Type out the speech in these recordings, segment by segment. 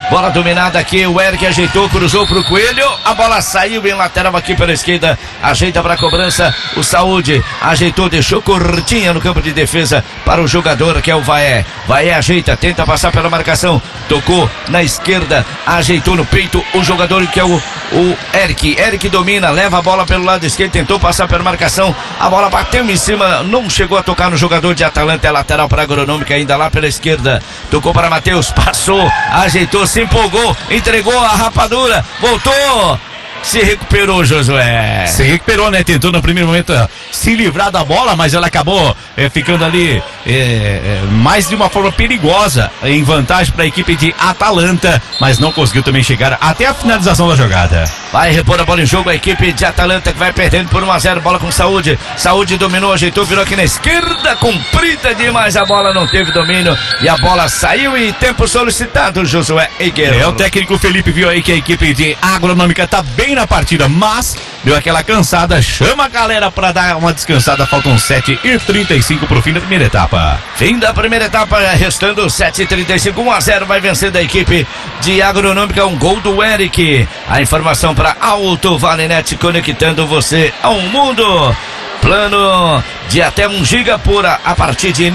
Bola dominada aqui, o Eric ajeitou, cruzou pro Coelho, a bola saiu em lateral aqui pela esquerda, ajeita para a cobrança, o Saúde ajeitou, deixou curtinha no campo de defesa para o jogador que é o Vaé. Vaé ajeita, tenta passar pela marcação, tocou na esquerda, ajeitou no peito o jogador que é o Eric. Eric domina, leva a bola pelo lado esquerdo, tentou passar pela marcação, a bola bateu em cima, não chegou a tocar no jogador de Atalanta, é lateral para a Agronômica ainda lá pela esquerda, tocou para Matheus, passou, ajeitou, se empolgou, entregou a rapadura, voltou, se recuperou, Josué. Se recuperou, né? Tentou no primeiro momento se livrar da bola, mas ela acabou ficando ali mais de uma forma perigosa, em vantagem para a equipe de Atalanta, mas não conseguiu também chegar até a finalização da jogada. Vai repor a bola em jogo a equipe de Atalanta, que vai perdendo por 1-0, bola com Saúde. Saúde dominou, ajeitou, virou aqui na esquerda, comprida demais, a bola não teve domínio e a bola saiu em tempo solicitado, Josué Higueira. O técnico Felipe viu aí que a equipe de Agronômica tá bem na partida, mas deu aquela cansada, chama a galera pra dar uma descansada, faltam 7h35 pro fim da primeira etapa. Fim da primeira etapa, restando 7h35, 1-0, vai vencendo a equipe de Agronômica, um gol do Eric. A informação para Alto Vale Net, conectando você ao mundo. Plano de até 1 GB por a partir de R$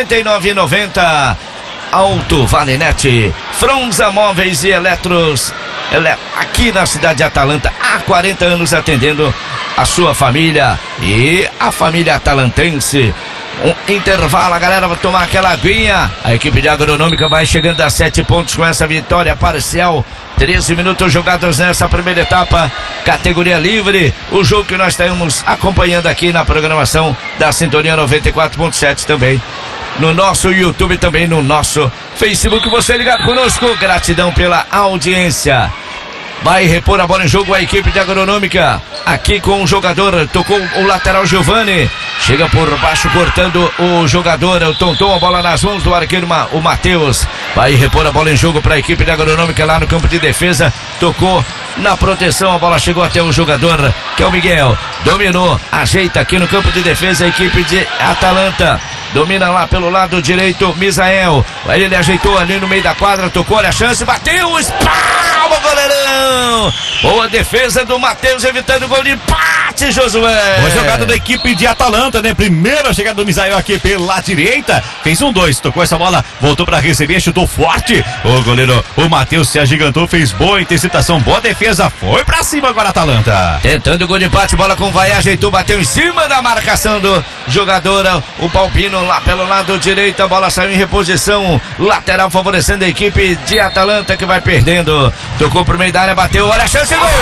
99,90. Alto Vale Net, Fronza Móveis e Eletros, aqui na cidade de Atalanta, há 40 anos atendendo a sua família e a família atalantense. Um intervalo, a galera vai tomar aquela aguinha. A equipe de Agronômica vai chegando a 7 pontos com essa vitória parcial. 13 minutos jogados nessa primeira etapa, categoria livre. O jogo que nós estamos acompanhando aqui na programação da Sintonia 94.7 também. No nosso YouTube, também no nosso Facebook, você ligado conosco, gratidão pela audiência. Vai repor a bola em jogo a equipe de Agronômica, aqui com o jogador, tocou o lateral Giovani, chega por baixo cortando o jogador, o Tonton, a bola nas mãos do arqueiro, o Matheus. Vai repor a bola em jogo para a equipe de Agronômica lá no campo de defesa, tocou na proteção, a bola chegou até o jogador que é o Miguel, dominou, ajeita aqui no campo de defesa a equipe de Atalanta. Domina lá pelo lado direito, Misael. Aí ele ajeitou ali no meio da quadra, tocou, olha a chance, bateu, espalma, goleirão. Boa defesa do Matheus, evitando o gol de empate, Josué. Boa jogada da equipe de Atalanta, né? Primeira chegada do Misael aqui pela direita. Fez 1-2, tocou essa bola, voltou pra receber, chutou forte. O goleiro, o Matheus se agigantou, fez boa interceptação, boa defesa, foi pra cima agora Atalanta. Tentando o gol de empate, bola com o Vai, ajeitou, bateu em cima da marcação do jogador, o Palpino lá pelo lado direito, a bola saiu em reposição, lateral favorecendo a equipe de Atalanta que vai perdendo, tocou pro meio da área, bateu, olha a chance, gol!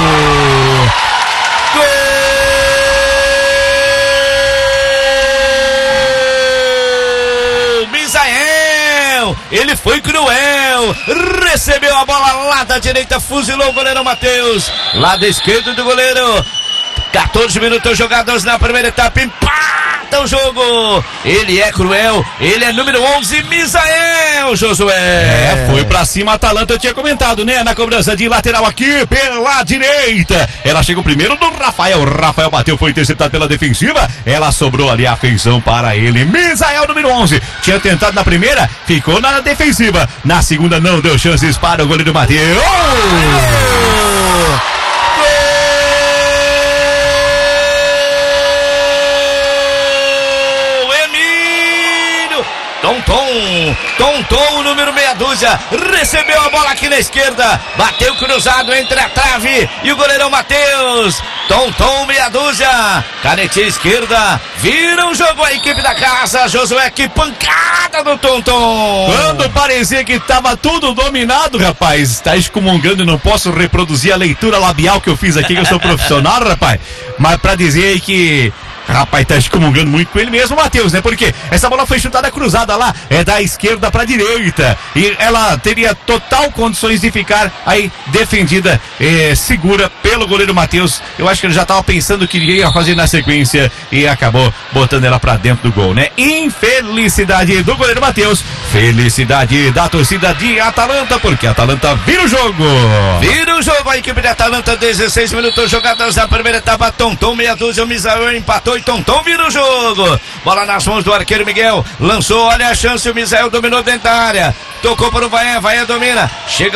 Gol! Misael! Ele foi cruel, recebeu a bola lá da direita, fuzilou o goleiro Matheus, lado esquerdo do goleiro. 14 minutos jogados na primeira etapa, empata o jogo. Ele é cruel, ele é número 11, Misael, Josué. Foi pra cima a Atalanta, eu tinha comentado, né? Na cobrança de lateral aqui pela direita. Ela chegou primeiro do Rafael. Rafael bateu, foi interceptado pela defensiva. Ela sobrou ali a feição para ele. Misael, número 11. Tinha tentado na primeira, ficou na defensiva. Na segunda não deu chances para o goleiro Matheus. Tonton, o número meia dúzia, recebeu a bola aqui na esquerda, bateu cruzado entre a trave e o goleirão Matheus. Tonton, meia dúzia, canetinha esquerda, vira o jogo a equipe da casa, Josué, que pancada do Tonton. Quando parecia que estava tudo dominado, rapaz, está excomungando, não posso reproduzir a leitura labial que eu fiz aqui, que eu sou profissional, rapaz, mas pra dizer aí que rapaz, tá excomungando muito com ele mesmo, Matheus, né? Porque essa bola foi chutada cruzada lá, da esquerda pra direita. E ela teria total condições de ficar aí defendida, segura pelo goleiro Matheus. Eu acho que ele já tava pensando o que ia fazer na sequência e acabou botando ela pra dentro do gol, né? Infelicidade do goleiro Matheus, felicidade da torcida de Atalanta, porque a Atalanta vira o jogo. Vira o jogo a equipe de Atalanta, 16 minutos jogados na primeira etapa. Tonton, meia dúzia, o Misael empatou. Tonton vira o jogo, bola nas mãos do arqueiro Miguel, lançou, olha a chance, o Misael dominou dentro da área, tocou para o Vaé, Vaé domina, chega